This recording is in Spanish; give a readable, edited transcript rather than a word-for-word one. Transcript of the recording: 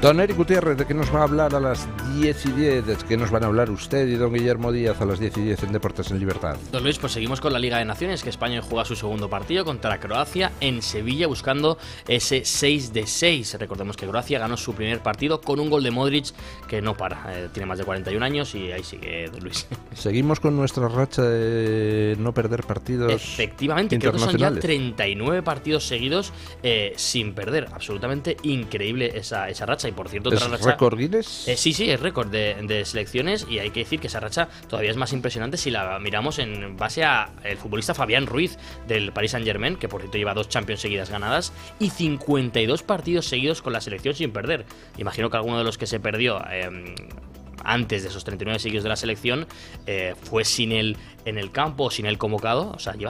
Don Eric Gutiérrez, ¿de qué nos va a hablar a las 10:10? ¿De qué nos van a hablar usted y don Guillermo Díaz a las 10:10 en Deportes en Libertad? Don Luis, pues seguimos con la Liga de Naciones, que España juega su segundo partido contra Croacia en Sevilla, buscando ese 6-6. Recordemos que Croacia ganó su primer partido con un gol de Modric, que no para, tiene más de 41 años y ahí sigue Don Luis. Seguimos con nuestra racha de no perder partidos. Efectivamente, creo que son ya 39 partidos seguidos sin perder. Absolutamente increíble esa racha. Y por cierto, otra racha. ¿Es récord Guinness? Sí, es récord de selecciones, y hay que decir que esa racha todavía es más impresionante si la miramos en base a el futbolista Fabián Ruiz del Paris Saint-Germain, que por cierto lleva 2 Champions seguidas ganadas y 52 partidos seguidos con la selección sin perder. Imagino que alguno de los que se perdió antes de esos 39 seguidos de la selección fue sin él en el campo, sin él convocado. O sea, lleva